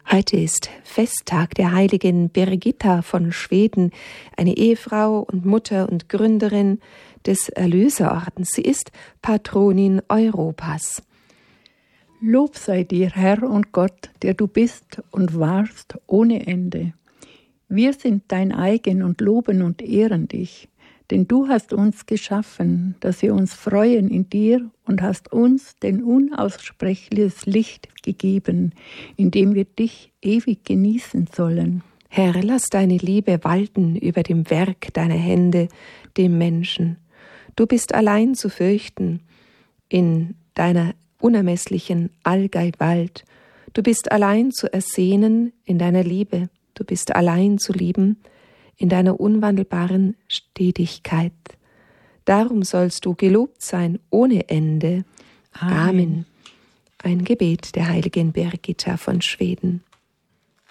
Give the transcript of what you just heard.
Heute ist Festtag der heiligen Birgitta von Schweden, eine Ehefrau und Mutter und Gründerin des Erlöserordens. Sie ist Patronin Europas. Lob sei dir, Herr und Gott, der du bist und warst ohne Ende. Wir sind dein eigen und loben und ehren dich, denn du hast uns geschaffen, dass wir uns freuen in dir und hast uns dein unaussprechliches Licht gegeben, in dem wir dich ewig genießen sollen. Herr, lass deine Liebe walten über dem Werk deiner Hände, dem Menschen. Du bist allein zu fürchten in deiner unermesslichen Allgewalt. Du bist allein zu ersehnen in deiner Liebe. Du bist allein zu lieben in deiner unwandelbaren Stetigkeit. Darum sollst du gelobt sein ohne Ende. Amen. Ein Gebet der heiligen Birgitta von Schweden.